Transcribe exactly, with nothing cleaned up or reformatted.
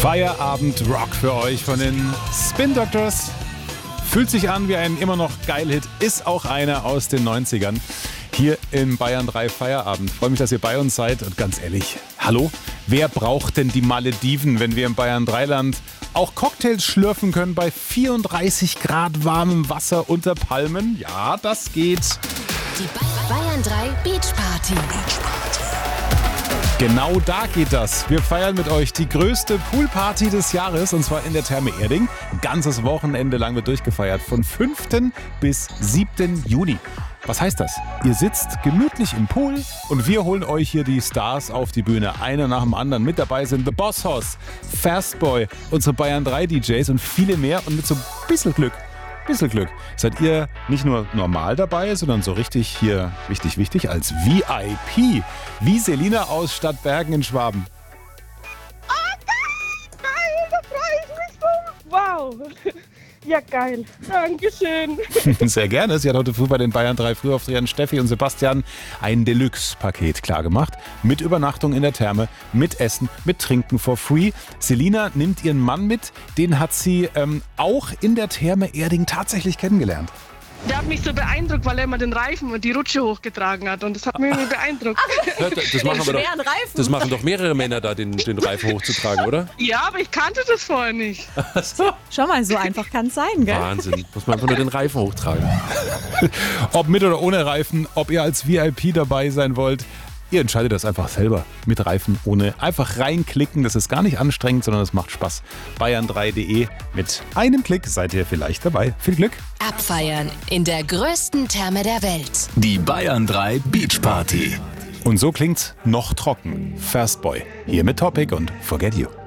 Feierabend Rock für euch von den Spin Doctors. Fühlt sich an wie ein immer noch Geil-Hit, ist auch einer aus den neunzigern. Hier im Bayern drei Feierabend. Freue mich, dass ihr bei uns seid. Und ganz ehrlich, hallo? Wer braucht denn die Malediven, wenn wir im Bayern drei Land auch Cocktails schlürfen können bei vierunddreißig Grad warmem Wasser unter Palmen? Ja, das geht. Die Bayern drei Beach Party. Genau da geht das. Wir feiern mit euch die größte Poolparty des Jahres, und zwar in der Therme Erding. Ein ganzes Wochenende lang wird durchgefeiert, von fünften bis siebten Juni. Was heißt das? Ihr sitzt gemütlich im Pool und wir holen euch hier die Stars auf die Bühne. Einer nach dem anderen. Mit dabei sind The Boss Hoss, Fastboy, unsere Bayern drei D Js und viele mehr. Und mit so ein bisschen Glück, bisschen Glück, seid ihr nicht nur normal dabei, sondern so richtig hier, wichtig, wichtig, als V I P. Wie Selina aus Stadtbergen in Schwaben. Ah, geil! Da freue ich mich so! Wow! Ja, geil. Dankeschön. Sehr gerne. Sie hat heute früh bei den Bayern drei Frühaufstehern Steffi und Sebastian ein Deluxe-Paket klargemacht. Mit Übernachtung in der Therme, mit Essen, mit Trinken for free. Selina nimmt ihren Mann mit. Den hat sie ähm, auch in der Therme Erding tatsächlich kennengelernt. Der hat mich so beeindruckt, weil er immer den Reifen und die Rutsche hochgetragen hat. Und das hat mich irgendwie beeindruckt. Ja, das, machen wir doch, das machen doch mehrere Männer da, den, den Reifen hochzutragen, oder? Ja, aber ich kannte das vorher nicht. So. Schau mal, so einfach kann es sein, gell? Wahnsinn, muss man einfach nur den Reifen hochtragen. Ob mit oder ohne Reifen, ob ihr als V I P dabei sein wollt, ihr entscheidet das einfach selber. Mit Reifen, ohne. Einfach reinklicken, das ist gar nicht anstrengend, sondern es macht Spaß. Bayern drei punkt de. Mit einem Klick seid ihr vielleicht dabei. Viel Glück. Abfeiern in der größten Therme der Welt. Die Bayern drei Beach Party. Und so klingt's noch trocken. Fastboy. Hier mit Topic und Forget You.